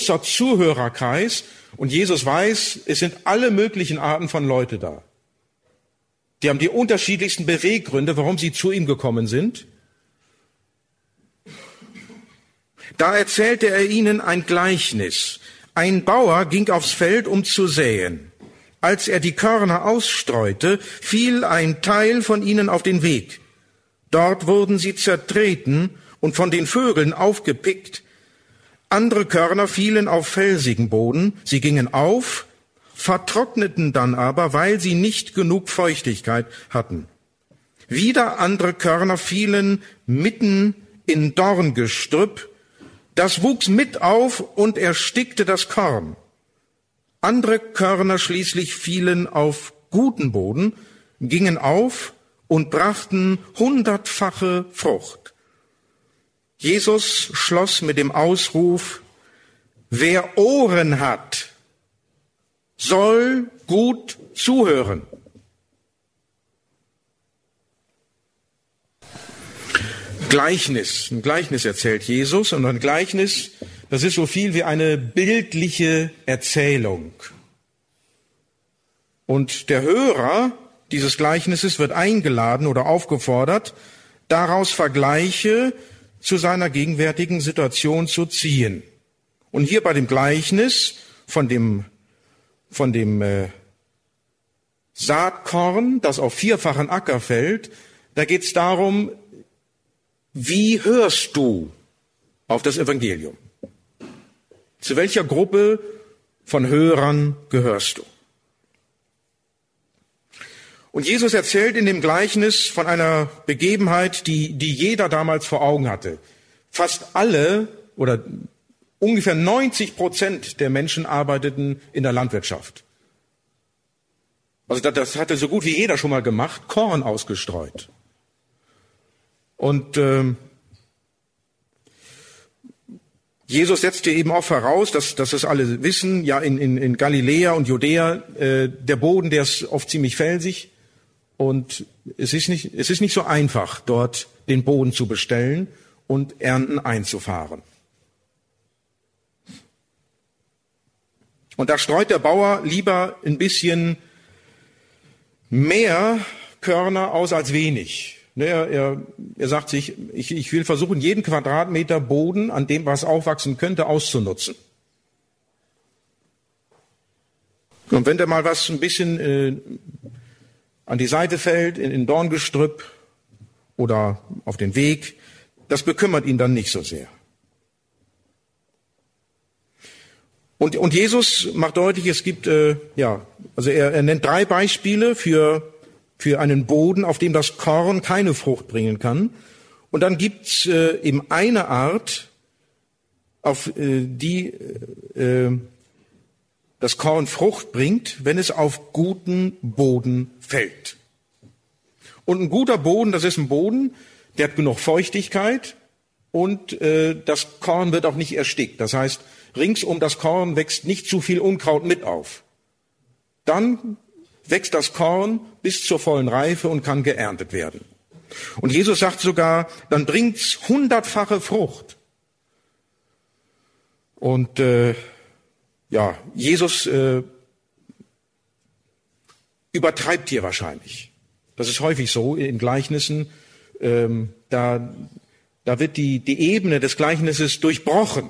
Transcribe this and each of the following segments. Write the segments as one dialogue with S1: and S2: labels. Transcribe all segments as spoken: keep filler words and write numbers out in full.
S1: großer Zuhörerkreis und Jesus weiß, es sind alle möglichen Arten von Leute da. Die haben die unterschiedlichsten Beweggründe, warum sie zu ihm gekommen sind. Da erzählte er ihnen ein Gleichnis. Ein Bauer ging aufs Feld, um zu säen. Als er die Körner ausstreute, fiel ein Teil von ihnen auf den Weg. Dort wurden sie zertreten und von den Vögeln aufgepickt. Andere Körner fielen auf felsigen Boden. Sie gingen auf, vertrockneten dann aber, weil sie nicht genug Feuchtigkeit hatten. Wieder andere Körner fielen mitten in Dorngestrüpp. Das wuchs mit auf und erstickte das Korn. Andere Körner schließlich fielen auf guten Boden, gingen auf und brachten hundertfache Frucht. Jesus schloss mit dem Ausruf: Wer Ohren hat, soll gut zuhören. Gleichnis, ein Gleichnis erzählt Jesus, und ein Gleichnis, das ist so viel wie eine bildliche Erzählung. Und der Hörer dieses Gleichnisses wird eingeladen oder aufgefordert, daraus Vergleiche zu seiner gegenwärtigen Situation zu ziehen. Und hier bei dem Gleichnis von dem, von dem äh, Saatkorn, das auf vierfachen Acker fällt, da geht es darum, wie hörst du auf das Evangelium? Zu welcher Gruppe von Hörern gehörst du? Und Jesus erzählt in dem Gleichnis von einer Begebenheit, die, die jeder damals vor Augen hatte. Fast alle oder ungefähr neunzig Prozent der Menschen arbeiteten in der Landwirtschaft. Also das, das hatte so gut wie jeder schon mal gemacht, Korn ausgestreut. Und ähm, Jesus setzte eben auch voraus, dass, dass es alle wissen, ja in, in, in Galiläa und Judäa, äh, der Boden, der ist oft ziemlich felsig. Und es ist nicht, es ist nicht so einfach, dort den Boden zu bestellen und Ernten einzufahren. Und da streut der Bauer lieber ein bisschen mehr Körner aus als wenig. Er, er, er sagt sich, ich, ich will versuchen, jeden Quadratmeter Boden, an dem was aufwachsen könnte, auszunutzen. Und wenn da mal was ein bisschen äh, an die Seite fällt, in, in Dorngestrüpp oder auf den Weg, das bekümmert ihn dann nicht so sehr. Und, und Jesus macht deutlich, es gibt, äh, ja, also er, er nennt drei Beispiele für für einen Boden, auf dem das Korn keine Frucht bringen kann. Und dann gibt's äh, eben eine Art, auf äh, die äh, das Korn Frucht bringt, wenn es auf guten Boden fällt. Und ein guter Boden, das ist ein Boden, der hat genug Feuchtigkeit und äh, das Korn wird auch nicht erstickt. Das heißt, rings um das Korn wächst nicht zu viel Unkraut mit auf. Dann wächst das Korn bis zur vollen Reife und kann geerntet werden. Und Jesus sagt sogar, dann bringt's hundertfache Frucht. Und äh, ja, Jesus äh, übertreibt hier wahrscheinlich. Das ist häufig so in Gleichnissen. Ähm, da, da wird die, die Ebene des Gleichnisses durchbrochen.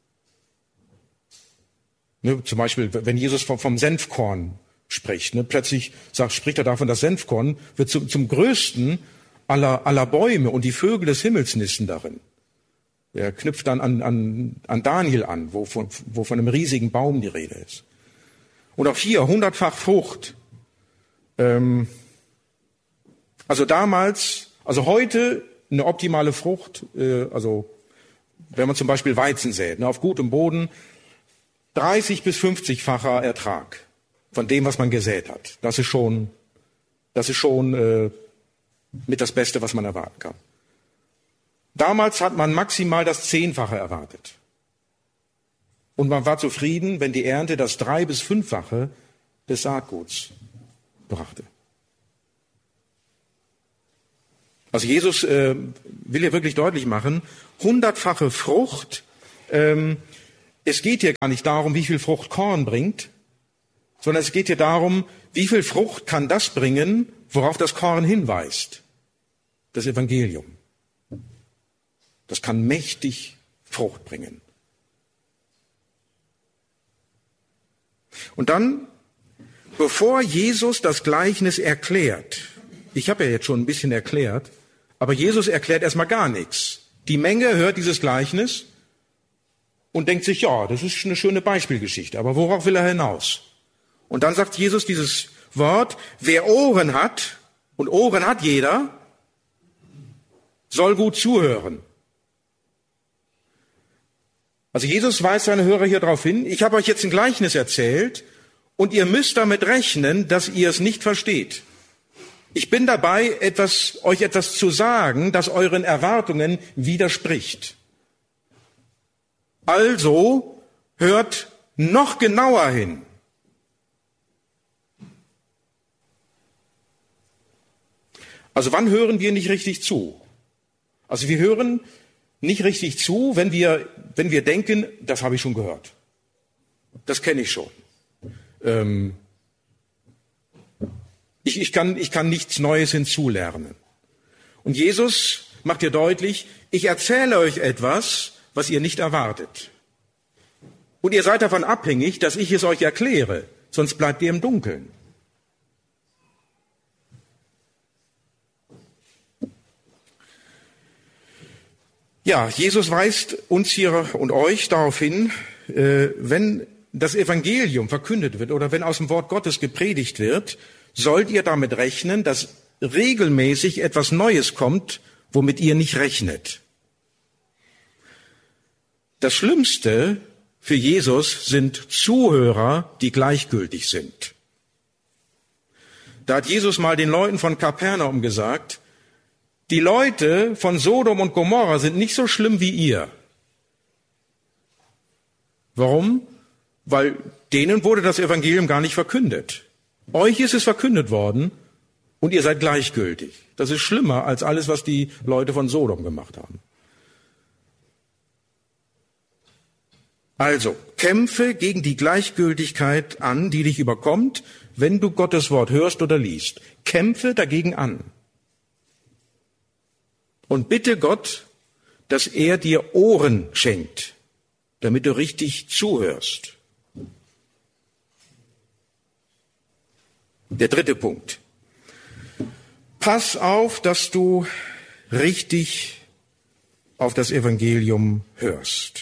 S1: Ne, zum Beispiel, wenn Jesus vom, vom Senfkorn spricht. Ne? Plötzlich sagt, spricht er davon, das Senfkorn wird zum, zum größten aller, aller Bäume und die Vögel des Himmels nisten darin. Er knüpft dann an, an, an Daniel an, wo von, wo von einem riesigen Baum die Rede ist. Und auch hier hundertfach Frucht. Ähm, also damals, also heute eine optimale Frucht, äh, also wenn man zum Beispiel Weizen sät, ne, auf gutem Boden, dreißig bis fünfzigfacher Ertrag von dem, was man gesät hat. Das ist schon, das ist schon äh, mit das Beste, was man erwarten kann. Damals hat man maximal das Zehnfache erwartet. Und man war zufrieden, wenn die Ernte das Drei- bis Fünffache des Saatguts brachte. Also Jesus äh, will hier wirklich deutlich machen, hundertfache Frucht ähm, es geht hier gar nicht darum, wie viel Frucht Korn bringt, sondern es geht hier darum, wie viel Frucht kann das bringen, worauf das Korn hinweist. Das Evangelium. Das kann mächtig Frucht bringen. Und dann, bevor Jesus das Gleichnis erklärt, ich habe ja jetzt schon ein bisschen erklärt, aber Jesus erklärt erstmal gar nichts. Die Menge hört dieses Gleichnis und denkt sich, ja, das ist eine schöne Beispielgeschichte, aber worauf will er hinaus? Und dann sagt Jesus dieses Wort, wer Ohren hat, und Ohren hat jeder, soll gut zuhören. Also Jesus weist seine Hörer hier darauf hin, ich habe euch jetzt ein Gleichnis erzählt und ihr müsst damit rechnen, dass ihr es nicht versteht. Ich bin dabei, etwas, euch etwas zu sagen, das euren Erwartungen widerspricht. Also hört noch genauer hin. Also wann hören wir nicht richtig zu? Also wir hören nicht richtig zu, wenn wir, wenn wir denken, das habe ich schon gehört. Das kenne ich schon. Ähm, ich, ich, kann, ich kann nichts Neues hinzulernen. Und Jesus macht dir deutlich, ich erzähle euch etwas, was ihr nicht erwartet. Und ihr seid davon abhängig, dass ich es euch erkläre, sonst bleibt ihr im Dunkeln. Ja, Jesus weist uns hier und euch darauf hin, äh, wenn das Evangelium verkündet wird oder wenn aus dem Wort Gottes gepredigt wird, sollt ihr damit rechnen, dass regelmäßig etwas Neues kommt, womit ihr nicht rechnet. Das Schlimmste für Jesus sind Zuhörer, die gleichgültig sind. Da hat Jesus mal den Leuten von Kapernaum gesagt, die Leute von Sodom und Gomorra sind nicht so schlimm wie ihr. Warum? Weil denen wurde das Evangelium gar nicht verkündet. Euch ist es verkündet worden und ihr seid gleichgültig. Das ist schlimmer als alles, was die Leute von Sodom gemacht haben. Also, kämpfe gegen die Gleichgültigkeit an, die dich überkommt, wenn du Gottes Wort hörst oder liest. Kämpfe dagegen an. Und bitte Gott, dass er dir Ohren schenkt, damit du richtig zuhörst. Der dritte Punkt. Pass auf, dass du richtig auf das Evangelium hörst.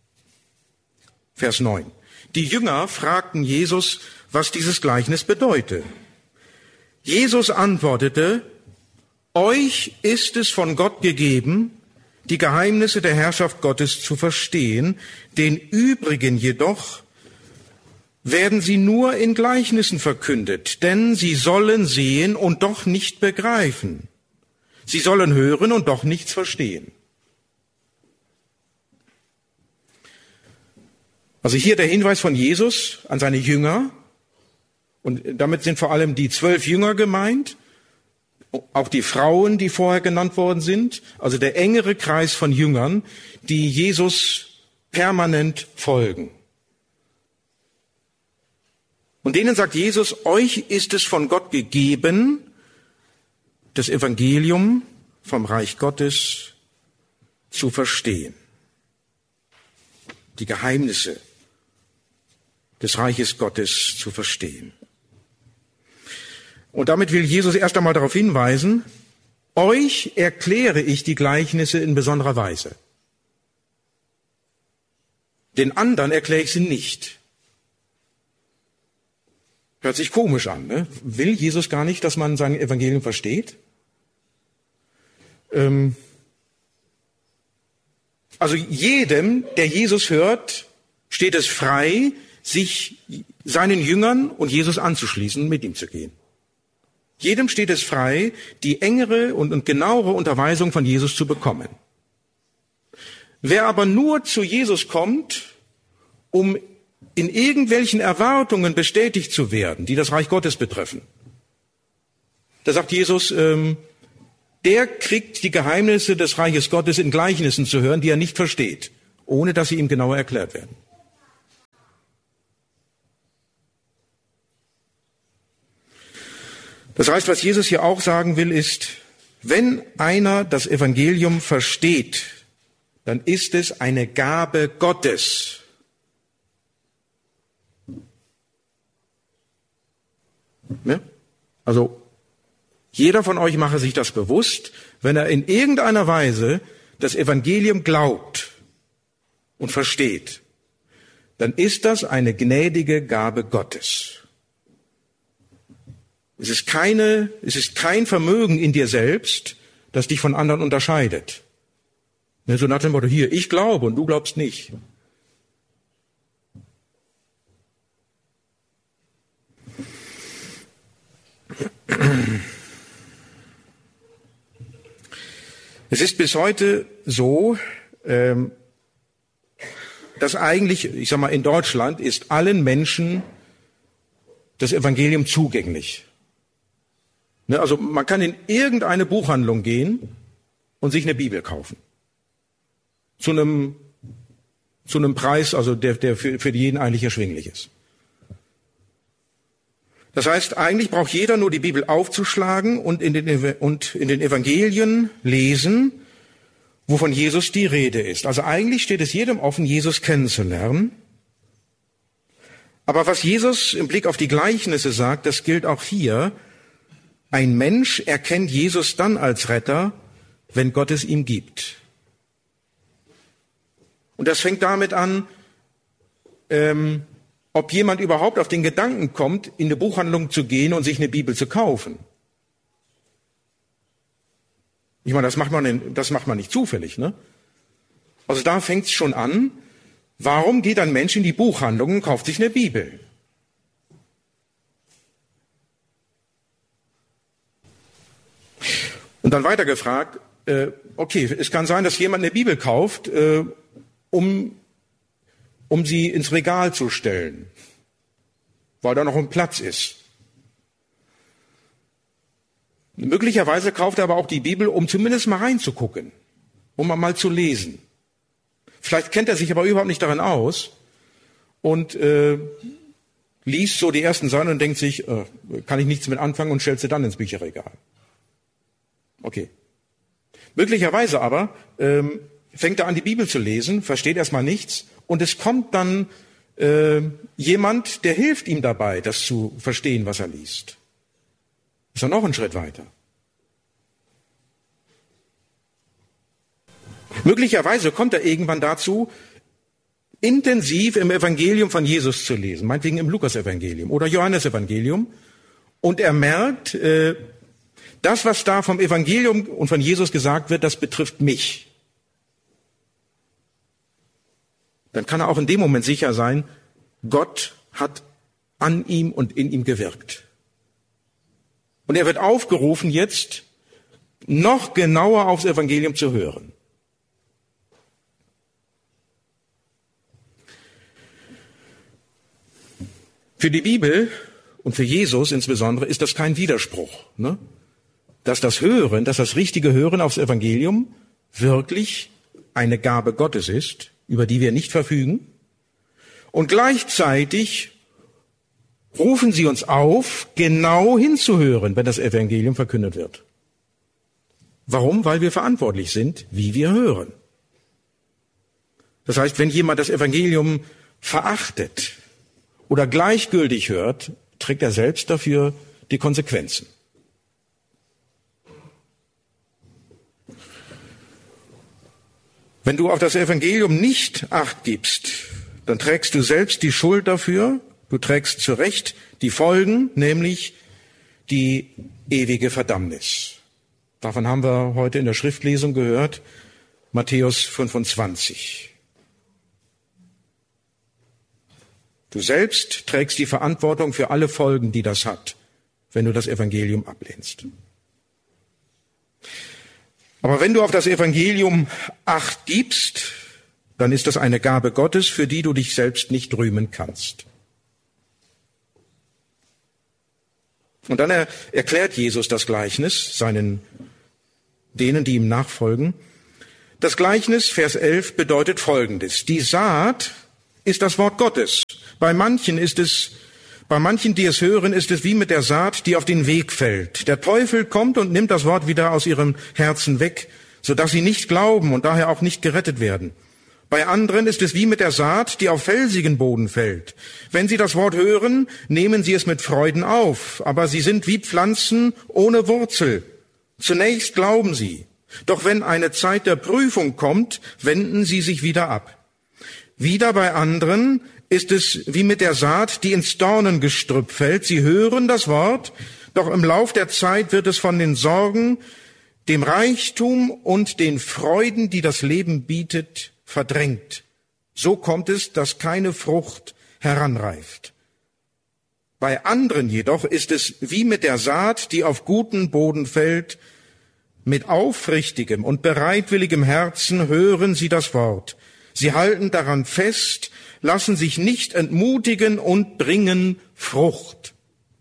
S1: Vers neun. Die Jünger fragten Jesus, was dieses Gleichnis bedeute. Jesus antwortete, euch ist es von Gott gegeben, die Geheimnisse der Herrschaft Gottes zu verstehen, den übrigen jedoch werden sie nur in Gleichnissen verkündet, denn sie sollen sehen und doch nicht begreifen. Sie sollen hören und doch nichts verstehen. Also hier der Hinweis von Jesus an seine Jünger, und damit sind vor allem die zwölf Jünger gemeint, auch die Frauen, die vorher genannt worden sind, also der engere Kreis von Jüngern, die Jesus permanent folgen. Und denen sagt Jesus, euch ist es von Gott gegeben, das Evangelium vom Reich Gottes zu verstehen. Die Geheimnisse des Reiches Gottes zu verstehen. Und damit will Jesus erst einmal darauf hinweisen, euch erkläre ich die Gleichnisse in besonderer Weise. Den anderen erkläre ich sie nicht. Hört sich komisch an, ne? Will Jesus gar nicht, dass man sein Evangelium versteht? Ähm also jedem, der Jesus hört, steht es frei, sich seinen Jüngern und Jesus anzuschließen und mit ihm zu gehen. Jedem steht es frei, die engere und, und genauere Unterweisung von Jesus zu bekommen. Wer aber nur zu Jesus kommt, um in irgendwelchen Erwartungen bestätigt zu werden, die das Reich Gottes betreffen, da sagt Jesus, ähm, der kriegt die Geheimnisse des Reiches Gottes in Gleichnissen zu hören, die er nicht versteht, ohne dass sie ihm genauer erklärt werden. Das heißt, was Jesus hier auch sagen will, ist, wenn einer das Evangelium versteht, dann ist es eine Gabe Gottes. Ja? Also, jeder von euch mache sich das bewusst, wenn er in irgendeiner Weise das Evangelium glaubt und versteht, dann ist das eine gnädige Gabe Gottes. Es ist keine, es ist kein Vermögen in dir selbst, das dich von anderen unterscheidet. So nach dem Motto, hier, ich glaube und du glaubst nicht. Es ist bis heute so, dass eigentlich, ich sag mal, in Deutschland ist allen Menschen das Evangelium zugänglich. Also man kann in irgendeine Buchhandlung gehen und sich eine Bibel kaufen. Zu einem, zu einem Preis, also der, der für, für jeden eigentlich erschwinglich ist. Das heißt, eigentlich braucht jeder nur die Bibel aufzuschlagen und in den, und in den Evangelien lesen, wovon Jesus die Rede ist. Also eigentlich steht es jedem offen, Jesus kennenzulernen. Aber was Jesus im Blick auf die Gleichnisse sagt, das gilt auch hier. Ein Mensch erkennt Jesus dann als Retter, wenn Gott es ihm gibt. Und das fängt damit an, ähm, ob jemand überhaupt auf den Gedanken kommt, in eine Buchhandlung zu gehen und sich eine Bibel zu kaufen. Ich meine, das macht man, das macht man nicht zufällig, ne? Also da fängt es schon an. Warum geht ein Mensch in die Buchhandlung und kauft sich eine Bibel? Und dann weiter gefragt, äh, okay, es kann sein, dass jemand eine Bibel kauft, äh, um, um sie ins Regal zu stellen, weil da noch ein Platz ist. Möglicherweise kauft er aber auch die Bibel, um zumindest mal reinzugucken, um mal zu lesen. Vielleicht kennt er sich aber überhaupt nicht darin aus und äh, liest so die ersten Seiten und denkt sich, äh, kann ich nichts mit anfangen und stellt sie dann ins Bücherregal. Okay. Möglicherweise aber ähm, fängt er an, die Bibel zu lesen, versteht erstmal nichts und es kommt dann äh, jemand, der hilft ihm dabei, das zu verstehen, was er liest. Ist er noch einen Schritt weiter. Möglicherweise kommt er irgendwann dazu, intensiv im Evangelium von Jesus zu lesen, meinetwegen im Lukas-Evangelium oder Johannes-Evangelium, und er merkt, äh, das, was da vom Evangelium und von Jesus gesagt wird, das betrifft mich. Dann kann er auch in dem Moment sicher sein, Gott hat an ihm und in ihm gewirkt. Und er wird aufgerufen, jetzt noch genauer aufs Evangelium zu hören. Für die Bibel und für Jesus insbesondere ist das kein Widerspruch, ne? Dass das Hören, dass das richtige Hören aufs Evangelium wirklich eine Gabe Gottes ist, über die wir nicht verfügen. Und gleichzeitig rufen sie uns auf, genau hinzuhören, wenn das Evangelium verkündet wird. Warum? Weil wir verantwortlich sind, wie wir hören. Das heißt, wenn jemand das Evangelium verachtet oder gleichgültig hört, trägt er selbst dafür die Konsequenzen. Wenn du auf das Evangelium nicht Acht gibst, dann trägst du selbst die Schuld dafür, du trägst zu Recht die Folgen, nämlich die ewige Verdammnis. Davon haben wir heute in der Schriftlesung gehört, Matthäus fünfundzwanzig. Du selbst trägst die Verantwortung für alle Folgen, die das hat, wenn du das Evangelium ablehnst. Aber wenn du auf das Evangelium Acht gibst, dann ist das eine Gabe Gottes, für die du dich selbst nicht rühmen kannst. Und dann er, erklärt Jesus das Gleichnis seinen, denen, die ihm nachfolgen. Das Gleichnis, Vers elf, bedeutet Folgendes. Die Saat ist das Wort Gottes. Bei manchen ist es Bei manchen, die es hören, ist es wie mit der Saat, die auf den Weg fällt. Der Teufel kommt und nimmt das Wort wieder aus ihrem Herzen weg, sodass sie nicht glauben und daher auch nicht gerettet werden. Bei anderen ist es wie mit der Saat, die auf felsigen Boden fällt. Wenn sie das Wort hören, nehmen sie es mit Freuden auf, aber sie sind wie Pflanzen ohne Wurzel. Zunächst glauben sie, doch wenn eine Zeit der Prüfung kommt, wenden sie sich wieder ab. Wieder bei anderen ist es wie mit der Saat, die ins Dornengestrüpp fällt. Sie hören das Wort, doch im Lauf der Zeit wird es von den Sorgen, dem Reichtum und den Freuden, die das Leben bietet, verdrängt. So kommt es, dass keine Frucht heranreift. Bei anderen jedoch ist es wie mit der Saat, die auf guten Boden fällt. Mit aufrichtigem und bereitwilligem Herzen hören sie das Wort. Sie halten daran fest, lassen sich nicht entmutigen und bringen Frucht.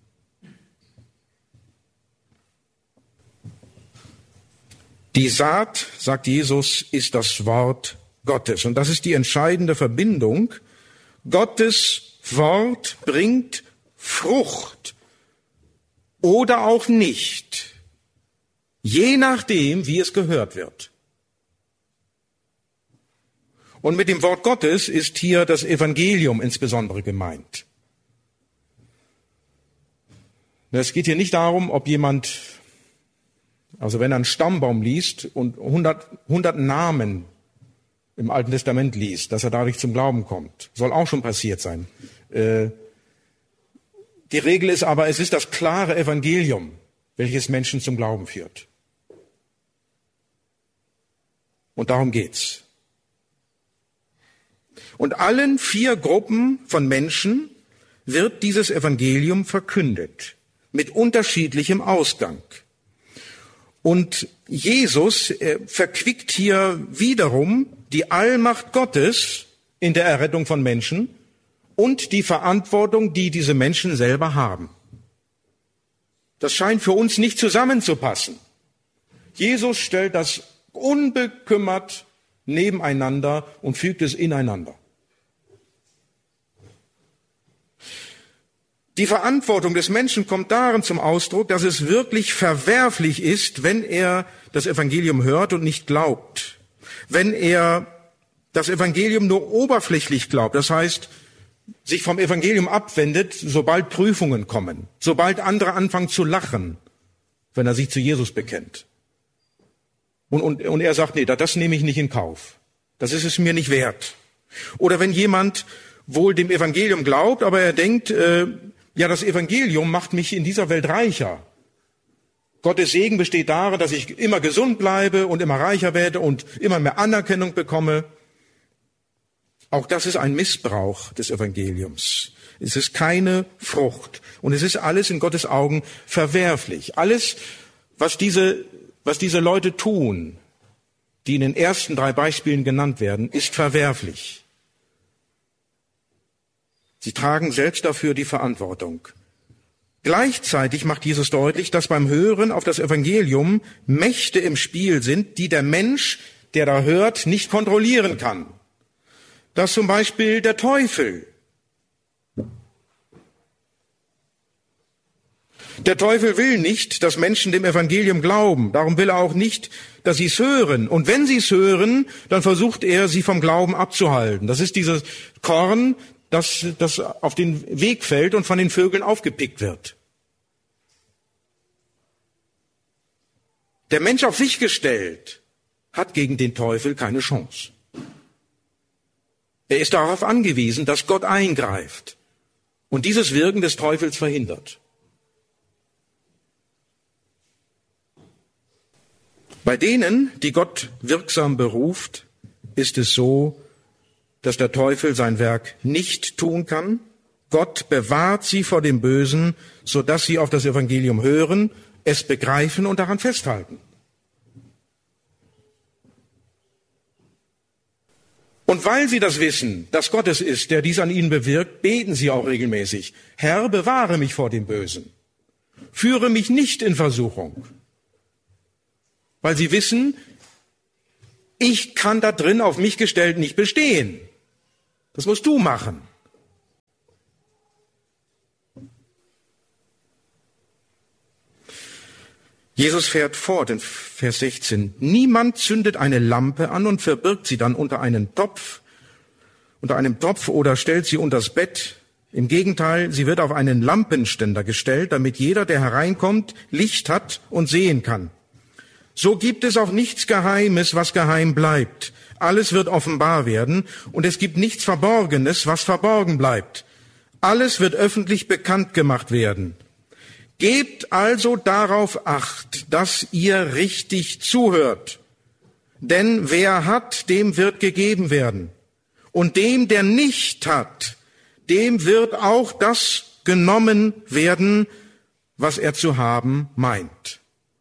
S1: Die Saat, sagt Jesus, ist das Wort Gottes. Und das ist die entscheidende Verbindung. Gottes Wort bringt Frucht oder auch nicht, je nachdem, wie es gehört wird. Und mit dem Wort Gottes ist hier das Evangelium insbesondere gemeint. Es geht hier nicht darum, ob jemand, also wenn er einen Stammbaum liest und hundert, hundert Namen im Alten Testament liest, dass er dadurch zum Glauben kommt. Soll auch schon passiert sein. Äh, die Regel ist aber, es ist das klare Evangelium, welches Menschen zum Glauben führt. Und darum geht's. Und allen vier Gruppen von Menschen wird dieses Evangelium verkündet, mit unterschiedlichem Ausgang. Und Jesus äh, verquickt hier wiederum die Allmacht Gottes in der Errettung von Menschen und die Verantwortung, die diese Menschen selber haben. Das scheint für uns nicht zusammenzupassen. Jesus stellt das unbekümmert nebeneinander und fügt es ineinander. Die Verantwortung des Menschen kommt darin zum Ausdruck, dass es wirklich verwerflich ist, wenn er das Evangelium hört und nicht glaubt. Wenn er das Evangelium nur oberflächlich glaubt, das heißt, sich vom Evangelium abwendet, sobald Prüfungen kommen, sobald andere anfangen zu lachen, wenn er sich zu Jesus bekennt. Und, und, und er sagt, nee, das nehme ich nicht in Kauf. Das ist es mir nicht wert. Oder wenn jemand wohl dem Evangelium glaubt, aber er denkt, äh, ja, das Evangelium macht mich in dieser Welt reicher. Gottes Segen besteht darin, dass ich immer gesund bleibe und immer reicher werde und immer mehr Anerkennung bekomme. Auch das ist ein Missbrauch des Evangeliums. Es ist keine Frucht. Und es ist alles in Gottes Augen verwerflich. Alles, was diese, was diese Leute tun, die in den ersten drei Beispielen genannt werden, ist verwerflich. Sie tragen selbst dafür die Verantwortung. Gleichzeitig macht Jesus deutlich, dass beim Hören auf das Evangelium Mächte im Spiel sind, die der Mensch, der da hört, nicht kontrollieren kann. Dass zum Beispiel der Teufel. Der Teufel will nicht, dass Menschen dem Evangelium glauben. Darum will er auch nicht, dass sie es hören. Und wenn sie es hören, dann versucht er, sie vom Glauben abzuhalten. Das ist dieses Korn, das, das auf den Weg fällt und von den Vögeln aufgepickt wird. Der Mensch auf sich gestellt hat gegen den Teufel keine Chance. Er ist darauf angewiesen, dass Gott eingreift und dieses Wirken des Teufels verhindert. Bei denen, die Gott wirksam beruft, ist es so, dass der Teufel sein Werk nicht tun kann. Gott bewahrt sie vor dem Bösen, sodass sie auf das Evangelium hören, es begreifen und daran festhalten. Und weil sie das wissen, dass Gott es ist, der dies an ihnen bewirkt, beten sie auch regelmäßig: Herr, bewahre mich vor dem Bösen. Führe mich nicht in Versuchung. Weil sie wissen, ich kann da drin auf mich gestellt nicht bestehen. Das musst du machen. Jesus fährt fort in Vers sechzehn. Niemand zündet eine Lampe an und verbirgt sie dann unter einen Topf, unter einem Topf oder stellt sie unters Bett. Im Gegenteil, sie wird auf einen Lampenständer gestellt, damit jeder, der hereinkommt, Licht hat und sehen kann. So gibt es auch nichts Geheimes, was geheim bleibt. Alles wird offenbar werden und es gibt nichts Verborgenes, was verborgen bleibt. Alles wird öffentlich bekannt gemacht werden. Gebt also darauf Acht, dass ihr richtig zuhört. Denn wer hat, dem wird gegeben werden. Und dem, der nicht hat, dem wird auch das genommen werden, was er zu haben meint.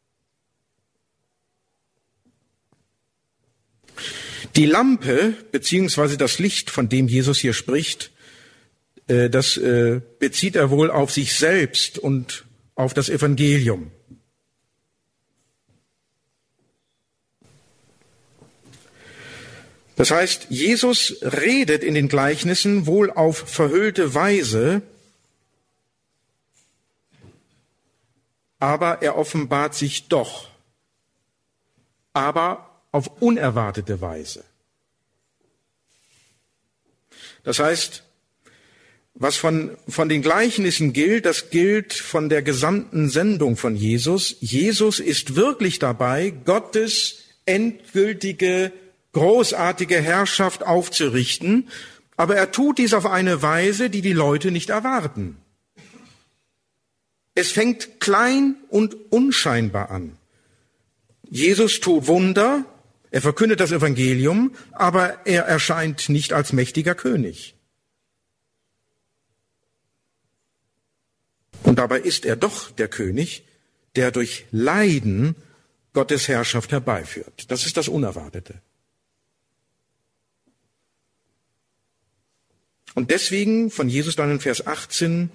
S1: Die Lampe, beziehungsweise das Licht, von dem Jesus hier spricht, das bezieht er wohl auf sich selbst und auf das Evangelium. Das heißt, Jesus redet in den Gleichnissen wohl auf verhüllte Weise, aber er offenbart sich doch, aber auf unerwartete Weise. Das heißt, was von, von den Gleichnissen gilt, das gilt von der gesamten Sendung von Jesus. Jesus ist wirklich dabei, Gottes endgültige, großartige Herrschaft aufzurichten, aber er tut dies auf eine Weise, die die Leute nicht erwarten. Es fängt klein und unscheinbar an. Jesus tut Wunder, er verkündet das Evangelium, aber er erscheint nicht als mächtiger König. Und dabei ist er doch der König, der durch Leiden Gottes Herrschaft herbeiführt. Das ist das Unerwartete. Und deswegen von Jesus dann in Vers achtzehn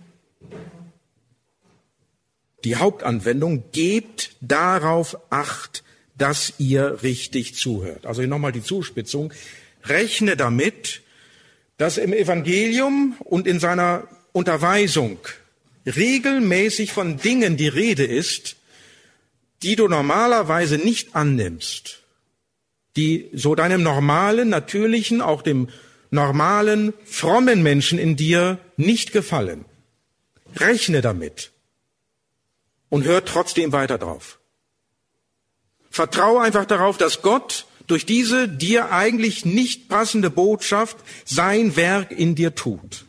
S1: die Hauptanwendung: Gebt darauf Acht, dass ihr richtig zuhört. Also hier nochmal die Zuspitzung. Rechne damit, dass im Evangelium und in seiner Unterweisung regelmäßig von Dingen die Rede ist, die du normalerweise nicht annimmst, die so deinem normalen, natürlichen, auch dem normalen, frommen Menschen in dir nicht gefallen. Rechne damit und hör trotzdem weiter drauf. Vertrau einfach darauf, dass Gott durch diese dir eigentlich nicht passende Botschaft sein Werk in dir tut.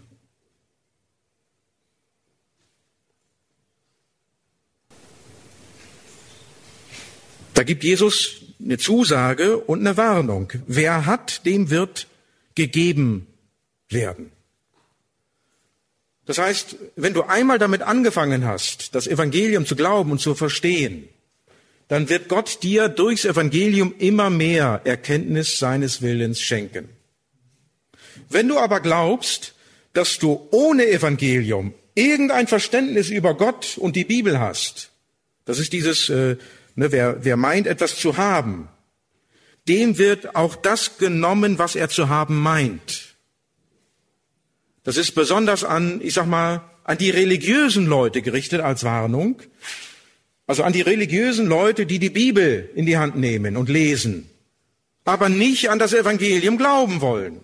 S1: Da gibt Jesus eine Zusage und eine Warnung. Wer hat, dem wird gegeben werden. Das heißt, wenn du einmal damit angefangen hast, das Evangelium zu glauben und zu verstehen, dann wird Gott dir durchs Evangelium immer mehr Erkenntnis seines Willens schenken. Wenn du aber glaubst, dass du ohne Evangelium irgendein Verständnis über Gott und die Bibel hast, das ist dieses, äh, ne, wer, wer meint, etwas zu haben, dem wird auch das genommen, was er zu haben meint. Das ist besonders an, ich sag mal, an die religiösen Leute gerichtet als Warnung. Also an die religiösen Leute, die die Bibel in die Hand nehmen und lesen, aber nicht an das Evangelium glauben wollen.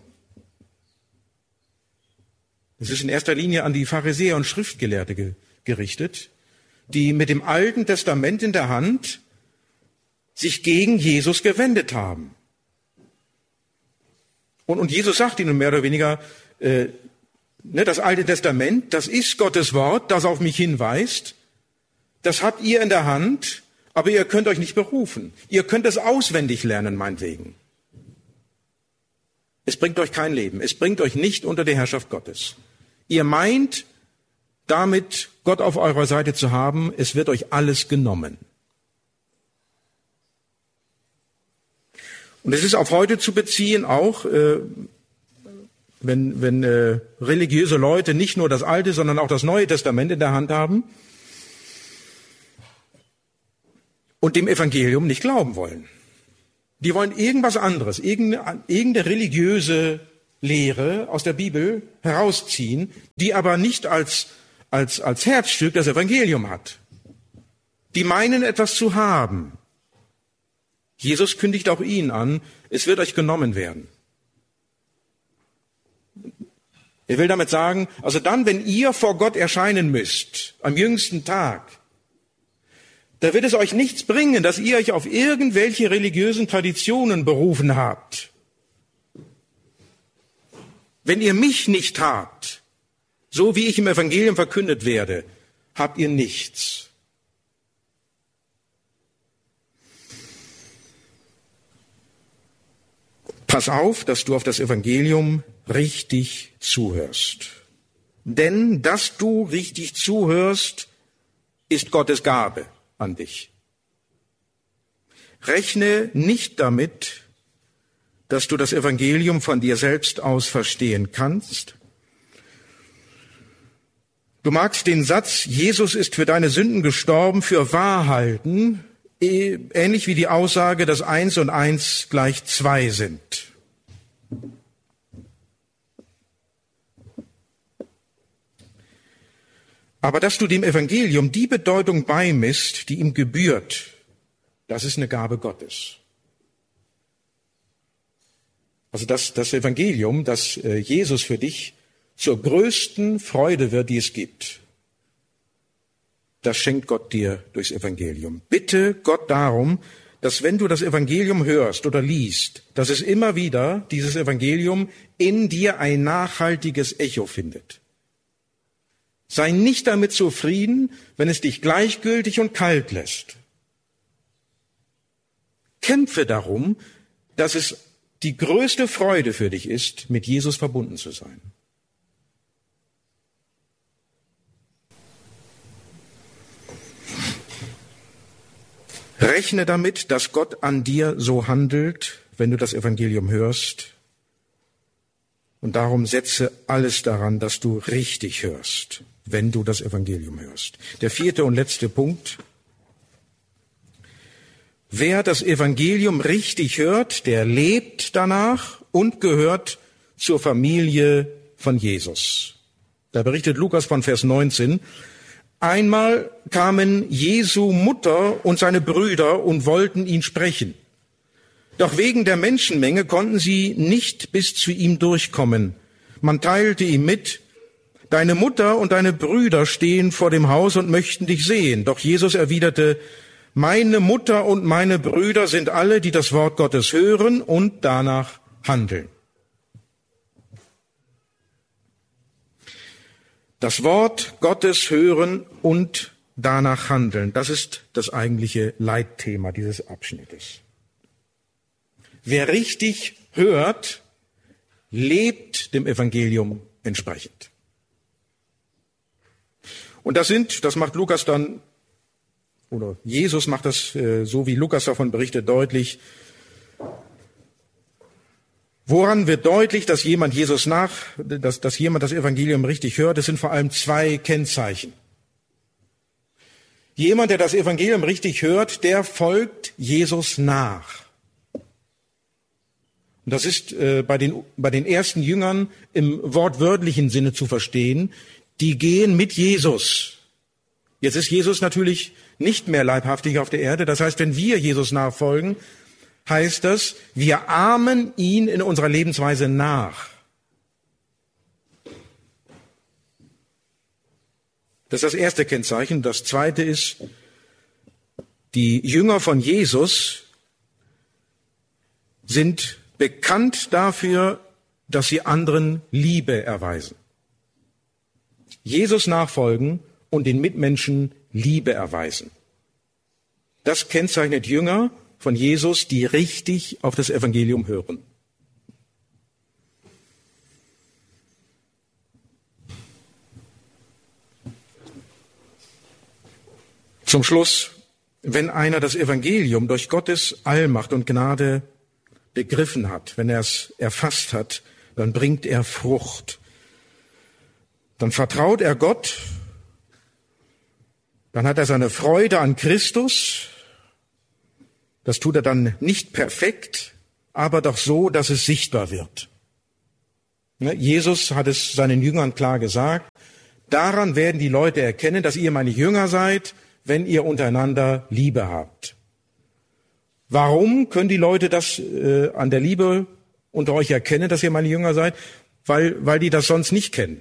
S1: Es ist in erster Linie an die Pharisäer und Schriftgelehrte ge- gerichtet, die mit dem Alten Testament in der Hand sich gegen Jesus gewendet haben. Und, und Jesus sagt ihnen mehr oder weniger, äh, ne, das Alte Testament, das ist Gottes Wort, das auf mich hinweist. Das habt ihr in der Hand, aber ihr könnt euch nicht berufen. Ihr könnt es auswendig lernen, meinetwegen. Es bringt euch kein Leben. Es bringt euch nicht unter die Herrschaft Gottes. Ihr meint, damit Gott auf eurer Seite zu haben, es wird euch alles genommen. Und es ist auf heute zu beziehen auch, äh, wenn, wenn äh, religiöse Leute nicht nur das Alte, sondern auch das Neue Testament in der Hand haben und dem Evangelium nicht glauben wollen. Die wollen irgendwas anderes, irgendeine, irgendeine religiöse Lehre aus der Bibel herausziehen, die aber nicht als, als, als Herzstück das Evangelium hat. die meinen, etwas zu haben. Jesus kündigt auch ihnen an, es wird euch genommen werden. Er will damit sagen, also dann, wenn ihr vor Gott erscheinen müsst, am jüngsten Tag, da wird es euch nichts bringen, dass ihr euch auf irgendwelche religiösen Traditionen berufen habt. Wenn ihr mich nicht habt, so wie ich im Evangelium verkündet werde, habt ihr nichts. Pass auf, dass du auf das Evangelium richtig zuhörst. Denn, dass du richtig zuhörst, ist Gottes Gabe an dich. Rechne nicht damit, dass du das Evangelium von dir selbst aus verstehen kannst. Du magst den Satz, Jesus ist für deine Sünden gestorben, für wahr halten, ähnlich wie die Aussage, dass eins und eins gleich zwei sind. Aber dass du dem Evangelium die Bedeutung beimisst, die ihm gebührt, das ist eine Gabe Gottes. Also dass das Evangelium, dass Jesus für dich zur größten Freude wird, die es gibt, das schenkt Gott dir durchs Evangelium. Bitte Gott darum, dass wenn du das Evangelium hörst oder liest, dass es immer wieder, dieses Evangelium, in dir ein nachhaltiges Echo findet. Sei nicht damit zufrieden, wenn es dich gleichgültig und kalt lässt. Kämpfe darum, dass es die größte Freude für dich ist, mit Jesus verbunden zu sein. Rechne damit, dass Gott an dir so handelt, wenn du das Evangelium hörst. Und darum setze alles daran, dass du richtig hörst, wenn du das Evangelium hörst. Der vierte und letzte Punkt. Wer das Evangelium richtig hört, der lebt danach und gehört zur Familie von Jesus. Da berichtet Lukas von Vers neunzehn. Einmal kamen Jesu Mutter und seine Brüder und wollten ihn sprechen. Doch wegen der Menschenmenge konnten sie nicht bis zu ihm durchkommen. Man teilte ihm mit, deine Mutter und deine Brüder stehen vor dem Haus und möchten dich sehen. Doch Jesus erwiderte, meine Mutter und meine Brüder sind alle, die das Wort Gottes hören und danach handeln. Das Wort Gottes hören und danach handeln, das ist das eigentliche Leitthema dieses Abschnittes. Wer richtig hört, lebt dem Evangelium entsprechend. Und das sind, das macht Lukas dann, oder Jesus macht das, äh, so wie Lukas davon berichtet, deutlich. Woran wird deutlich, dass jemand Jesus nach, dass, dass jemand das Evangelium richtig hört? Es sind vor allem zwei Kennzeichen. Jemand, der das Evangelium richtig hört, der folgt Jesus nach. Und das ist äh, bei den, bei den ersten Jüngern im wortwörtlichen Sinne zu verstehen. Die gehen mit Jesus. Jetzt ist Jesus natürlich nicht mehr leibhaftig auf der Erde. Das heißt, wenn wir Jesus nachfolgen, heißt das, wir ahmen ihn in unserer Lebensweise nach. Das ist das erste Kennzeichen. Das zweite ist, die Jünger von Jesus sind bekannt dafür, dass sie anderen Liebe erweisen. Jesus nachfolgen und den Mitmenschen Liebe erweisen. Das kennzeichnet Jünger von Jesus, die richtig auf das Evangelium hören. Zum Schluss, wenn einer das Evangelium durch Gottes Allmacht und Gnade begriffen hat, wenn er es erfasst hat, dann bringt er Frucht. Dann vertraut er Gott, dann hat er seine Freude an Christus. Das tut er dann nicht perfekt, aber doch so, dass es sichtbar wird. Jesus hat es seinen Jüngern klar gesagt, daran werden die Leute erkennen, dass ihr meine Jünger seid, wenn ihr untereinander Liebe habt. Warum können die Leute das äh, an der Liebe unter euch erkennen, dass ihr meine Jünger seid? Weil, weil die das sonst nicht kennen.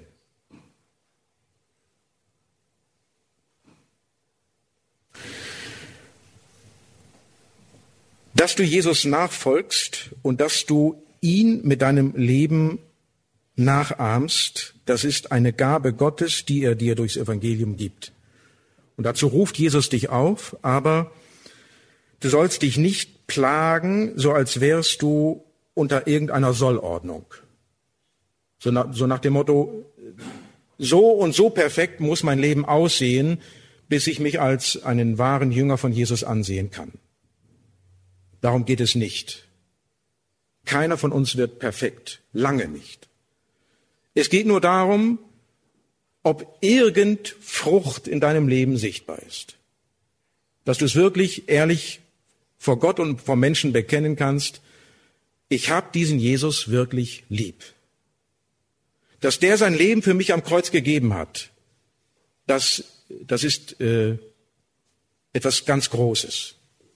S1: Dass du Jesus nachfolgst und dass du ihn mit deinem Leben nachahmst, das ist eine Gabe Gottes, die er dir durchs Evangelium gibt. Und dazu ruft Jesus dich auf, aber du sollst dich nicht plagen, so als wärst du unter irgendeiner Sollordnung. So nach, so nach dem Motto, so und so perfekt muss mein Leben aussehen, bis ich mich als einen wahren Jünger von Jesus ansehen kann. Darum geht es nicht. Keiner von uns wird perfekt, lange nicht. Es geht nur darum, ob irgend Frucht in deinem Leben sichtbar ist. Dass du es wirklich ehrlich vor Gott und vor Menschen bekennen kannst, ich habe diesen Jesus wirklich lieb. Dass der sein Leben für mich am Kreuz gegeben hat, das, das ist äh, etwas ganz Großes.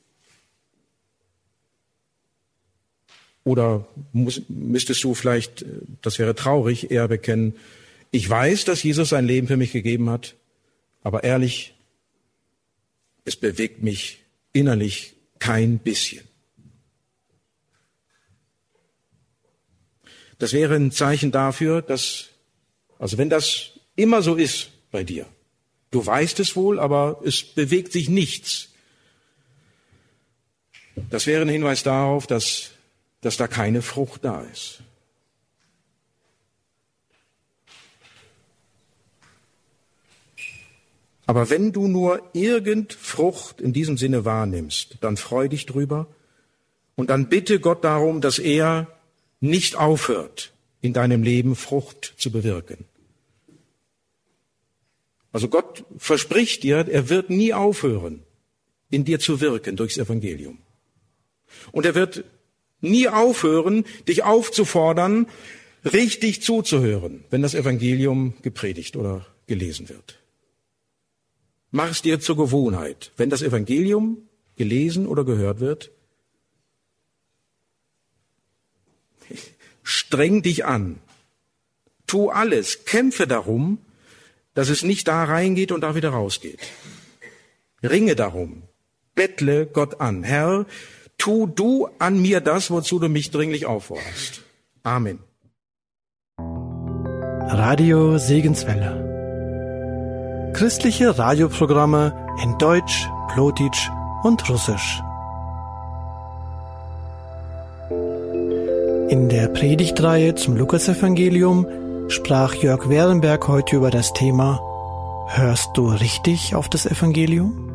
S1: Oder muss, müsstest du vielleicht, das wäre traurig, eher bekennen, ich weiß, dass Jesus sein Leben für mich gegeben hat, aber ehrlich, es bewegt mich innerlich kein bisschen. Das wäre ein Zeichen dafür, dass, also wenn das immer so ist bei dir, du weißt es wohl, aber es bewegt sich nichts. Das wäre ein Hinweis darauf, dass dass da keine Frucht da ist. Aber wenn du nur irgend Frucht in diesem Sinne wahrnimmst, dann freu dich drüber und dann bitte Gott darum, dass er nicht aufhört, in deinem Leben Frucht zu bewirken. Also Gott verspricht dir, er wird nie aufhören, in dir zu wirken durchs Evangelium. Und er wird nie aufhören, dich aufzufordern, richtig zuzuhören, wenn das Evangelium gepredigt oder gelesen wird. Mach es dir zur Gewohnheit, wenn das Evangelium gelesen oder gehört wird, streng dich an, tu alles, kämpfe darum, dass es nicht da reingeht und da wieder rausgeht. Ringe darum, bettle Gott an, Herr, tu du an mir das, wozu du mich dringlich aufforderst. Amen.
S2: Radio Segenswelle. Christliche Radioprogramme in Deutsch, Plotitsch und Russisch. In der Predigtreihe zum Lukasevangelium sprach Jörg Werenberg heute über das Thema: Hörst du richtig auf das Evangelium?